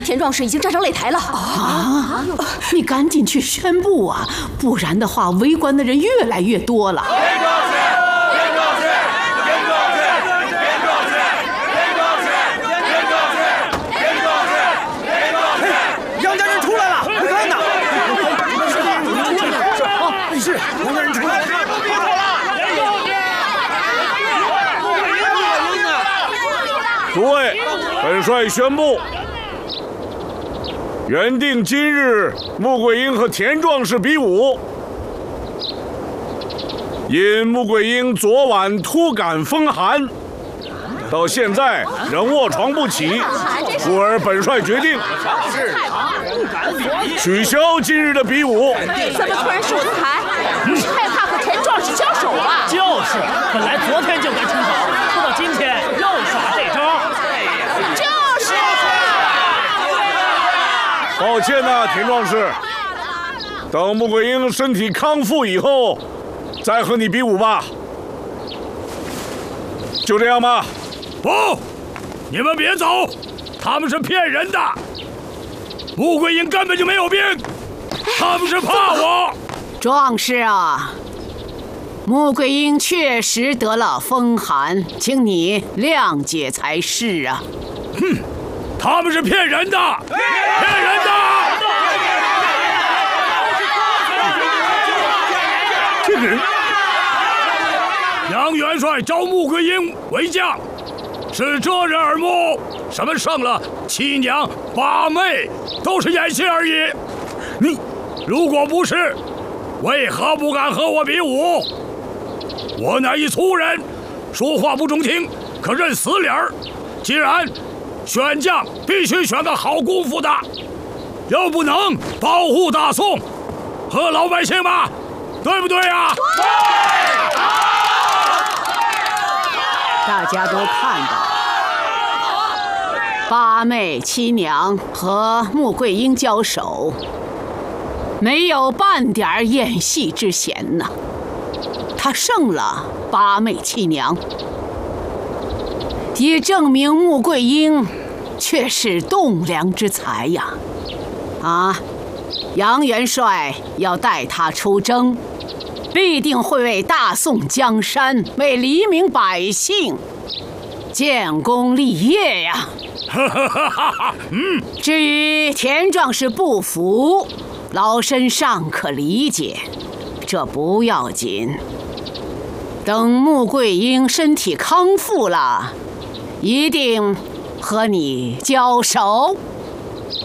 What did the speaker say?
田壮士已经站上擂台了。 啊！你赶紧去宣布啊，不然的话，围观的人越来越多了。 杨家人出来了，快看呐！是杨家人出来了。 诸位，本帅宣布，原定今日穆桂英和田壮士比武，因穆桂英昨晚突感风寒，到现在仍卧床不起，故而本帅决定取消今日的比武。 怎么突然守台？是害怕和田壮士交手吧？ 就是，本来昨天就该出手，不到今天又耍这招。 抱歉呐，田壮士，等穆桂英身体康复以后，再和你比武吧。就这样吧。 不，你们别走，他们是骗人的。穆桂英根本就没有病，他们是怕我。 壮士啊，穆桂英确实得了风寒，请你谅解才是啊。 哼，他们是骗人的，骗人的。 这个人， 杨元帅招穆桂英为将，是遮人耳目。什么胜了七娘八妹，都是演戏而已。你如果不是，为何不敢和我比武？我乃一粗人，说话不中听，可认死理儿。既然选将必须选个好功夫的，又不能保护大宋和老百姓吧？ 对不对呀？对。 大家都看到，八妹、七娘和穆桂英交手，没有半点演戏之嫌呐。他胜了八妹、七娘，也证明穆桂英却是栋梁之才呀！啊！ 杨元帅要带他出征，必定会为大宋江山、为黎民百姓建功立业呀！至于田壮士不服，老身尚可理解，这不要紧。等穆桂英身体康复了，一定和你交手。